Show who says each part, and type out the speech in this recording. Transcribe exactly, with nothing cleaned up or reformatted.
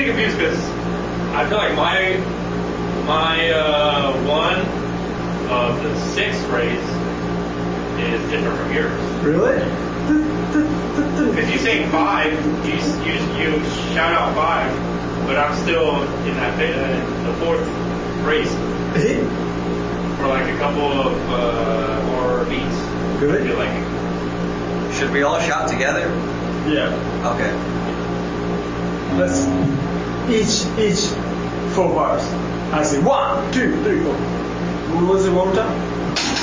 Speaker 1: getting confused because I feel like my my uh, one of the six race is different from yours.
Speaker 2: Really?
Speaker 1: Because you say five, you, you you shout out five, but I'm still in that uh, the fourth race for like a couple of uh, more beats.
Speaker 2: Really?
Speaker 1: I feel like.
Speaker 3: Should we all shout together?
Speaker 2: Yeah.
Speaker 3: Okay.
Speaker 2: Let's each each four bars. I say one, two, three, four. Was it one more time?